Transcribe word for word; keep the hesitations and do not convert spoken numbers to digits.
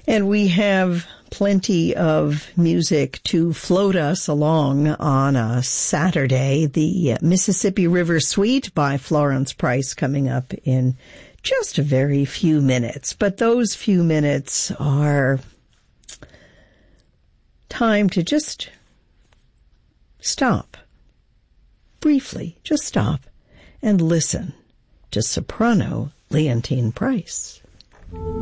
And we have plenty of music to float us along on a Saturday. The Mississippi River Suite by Florence Price coming up in just a very few minutes. But those few minutes are time to just stop, briefly, just stop and listen to soprano Leontine Price.